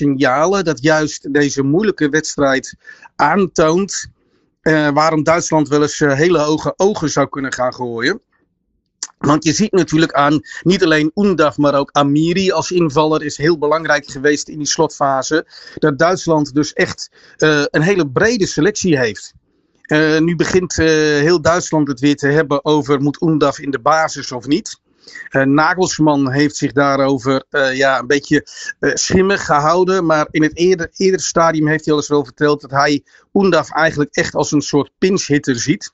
signalen dat juist deze moeilijke wedstrijd aantoont waarom Duitsland wel eens hele hoge ogen zou kunnen gaan gooien. Want je ziet natuurlijk aan niet alleen Undav, maar ook Amiri als invaller is heel belangrijk geweest in die slotfase. Dat Duitsland dus echt een hele brede selectie heeft. Nu begint heel Duitsland het weer te hebben over moet Undav in de basis of niet. Nagelsman heeft zich daarover een beetje schimmig gehouden. Maar in het eerder stadium heeft hij al eens wel verteld dat hij Undav eigenlijk echt als een soort pinch-hitter ziet.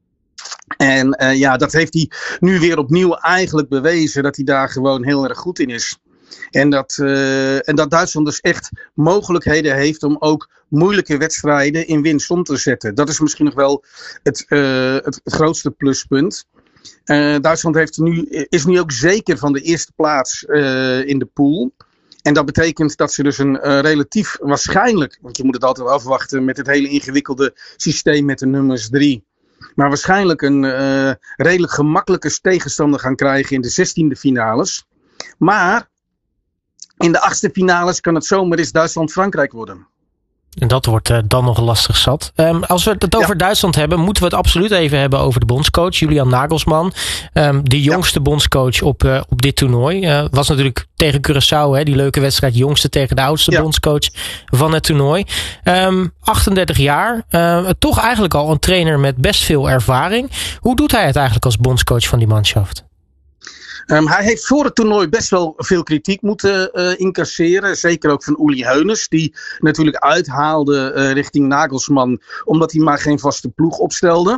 En dat heeft hij nu weer opnieuw eigenlijk bewezen dat hij daar gewoon heel erg goed in is. En dat Duitsland dus echt mogelijkheden heeft om ook moeilijke wedstrijden in winst om te zetten. Dat is misschien nog wel het grootste pluspunt. Duitsland is nu ook zeker van de eerste plaats in de pool. En dat betekent dat ze dus een relatief waarschijnlijk, want je moet het altijd afwachten met het hele ingewikkelde systeem met de nummers 3. Maar waarschijnlijk een redelijk gemakkelijke tegenstander gaan krijgen in de 16e finales. Maar in de 8e finales kan het zomaar eens Duitsland-Frankrijk worden. En dat wordt dan nog lastig zat. Als we het over Duitsland hebben, moeten we het absoluut even hebben over de bondscoach, Julian Nagelsman. De jongste bondscoach op dit toernooi. Was natuurlijk tegen Curaçao, die leuke wedstrijd, jongste tegen de oudste bondscoach van het toernooi. 38 jaar, toch eigenlijk al een trainer met best veel ervaring. Hoe doet hij het eigenlijk als bondscoach van die manschaft? Hij heeft voor het toernooi best wel veel kritiek moeten incasseren. Zeker ook van Uli Hoeneß, die natuurlijk uithaalde richting Nagelsman, omdat hij maar geen vaste ploeg opstelde.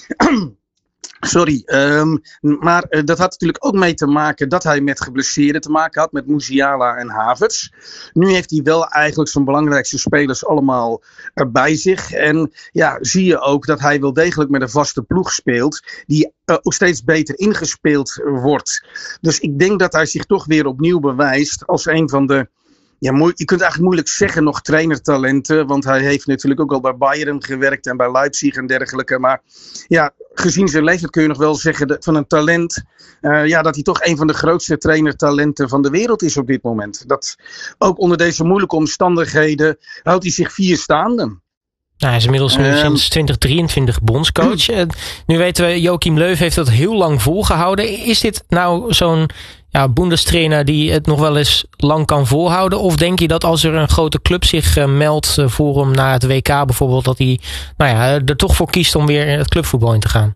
Sorry, maar dat had natuurlijk ook mee te maken dat hij met geblesseerden te maken had, met Musiala en Havertz. Nu heeft hij wel eigenlijk zijn belangrijkste spelers allemaal bij zich. En zie je ook dat hij wel degelijk met een vaste ploeg speelt, die ook steeds beter ingespeeld wordt. Dus ik denk dat hij zich toch weer opnieuw bewijst als een van de, je kunt eigenlijk moeilijk zeggen nog trainertalenten, want hij heeft natuurlijk ook al bij Bayern gewerkt en bij Leipzig en dergelijke. Maar gezien zijn leeftijd kun je nog wel zeggen van een talent, dat hij toch een van de grootste trainertalenten van de wereld is op dit moment. Dat ook onder deze moeilijke omstandigheden houdt hij zich 4 staande. Hij is inmiddels nu sinds 2023 bondscoach. Nu weten we, Joachim Löw heeft dat heel lang volgehouden. Is dit nou zo'n Bundestrainer die het nog wel eens lang kan volhouden? Of denk je dat als er een grote club zich meldt voor hem na het WK bijvoorbeeld, dat hij er toch voor kiest om weer in het clubvoetbal in te gaan?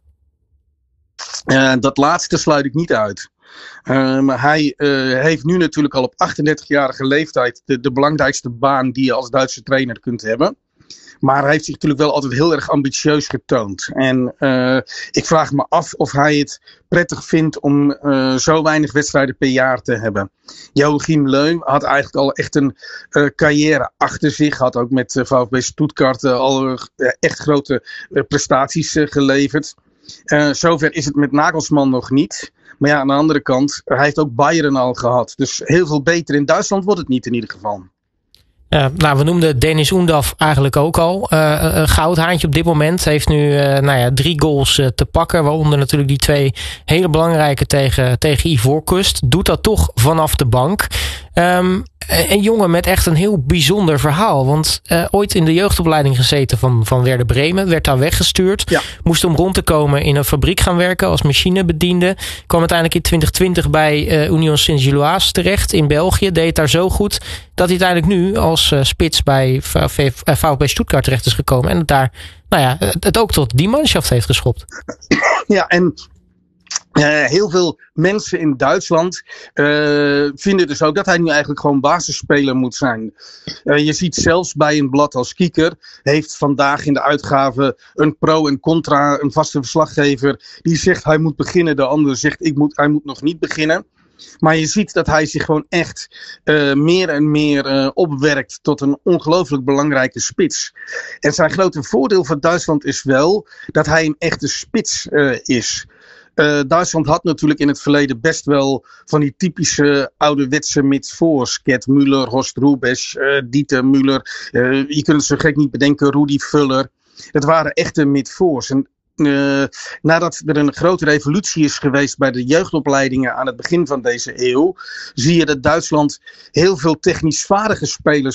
Dat laatste sluit ik niet uit. Maar hij heeft nu natuurlijk al op 38-jarige leeftijd de belangrijkste baan die je als Duitse trainer kunt hebben. Maar hij heeft zich natuurlijk wel altijd heel erg ambitieus getoond. En ik vraag me af of hij het prettig vindt om zo weinig wedstrijden per jaar te hebben. Joachim Löw had eigenlijk al echt een carrière achter zich. Had ook met VfB Stuttgart al echt grote prestaties geleverd. Zover is het met Nagelsman nog niet. Maar aan de andere kant, hij heeft ook Bayern al gehad. Dus heel veel beter in Duitsland wordt het niet in ieder geval. We noemden Deniz Undav eigenlijk ook al. Een goudhaantje op dit moment. Heeft nu 3 goals te pakken. Waaronder natuurlijk die 2 hele belangrijke tegen Ivoorkust. Doet dat toch vanaf de bank. Een jongen met echt een heel bijzonder verhaal. Want ooit in de jeugdopleiding gezeten van Werder Bremen. Werd daar weggestuurd. Ja. Moest om rond te komen in een fabriek gaan werken als machinebediende. Kwam uiteindelijk in 2020 bij Union Saint-Gilloise terecht in België. Deed daar zo goed dat hij uiteindelijk nu als spits bij VfB Stuttgart terecht is gekomen. En daar het ook tot die manschaft heeft geschopt. Ja, en heel veel mensen in Duitsland vinden dus ook dat hij nu eigenlijk gewoon basisspeler moet zijn. Je ziet zelfs bij een blad als Kicker, heeft vandaag in de uitgave een pro en contra, een vaste verslaggever, die zegt hij moet beginnen, de ander zegt hij moet nog niet beginnen. Maar je ziet dat hij zich gewoon echt meer en meer opwerkt tot een ongelooflijk belangrijke spits. En zijn grote voordeel voor Duitsland is wel dat hij een echte spits is. Duitsland had natuurlijk in het verleden best wel van die typische ouderwetse midvoors. Gerd Müller, Horst Rubesch, Dieter Müller. Je kunt het zo gek niet bedenken, Rudi Völler. Het waren echte midvoors. En nadat er een grote revolutie is geweest bij de jeugdopleidingen aan het begin van deze eeuw, zie je dat Duitsland heel veel technisch vaardige spelers